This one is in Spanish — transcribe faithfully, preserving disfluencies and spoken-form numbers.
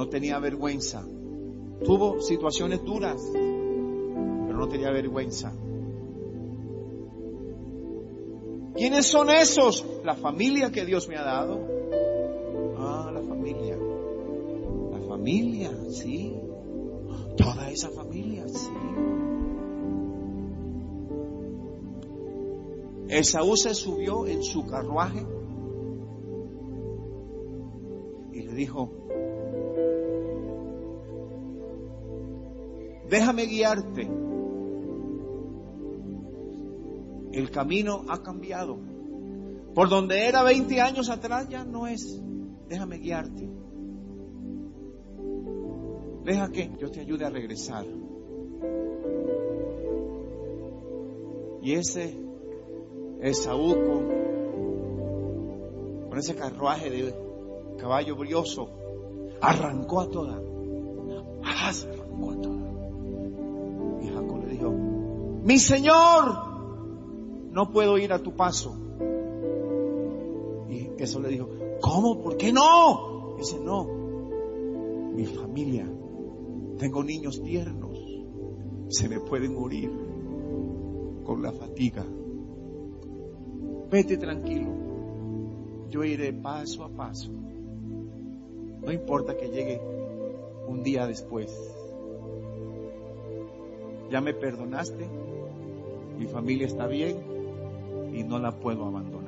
no tenía vergüenza. Tuvo situaciones duras, pero no tenía vergüenza. ¿Quiénes son esos? La familia que Dios me ha dado. Ah, la familia. La familia, sí. Toda esa familia, sí. Esaú se subió en su carruaje y le dijo: déjame guiarte. El camino ha cambiado. Por donde era veinte años atrás ya no es. Déjame guiarte. Deja que yo te ayude a regresar. Y ese Esaú con, con ese carruaje de caballo brioso arrancó a toda. Ah, se arrancó a toda. Y Jacob le dijo: mi señor, no puedo ir a tu paso. Y eso le dijo: ¿cómo? ¿Por qué no? Dice: no, mi familia, tengo niños tiernos, se me pueden morir con la fatiga. Vete tranquilo, yo iré paso a paso. No importa que llegue un día después. Ya me perdonaste, mi familia está bien y no la puedo abandonar.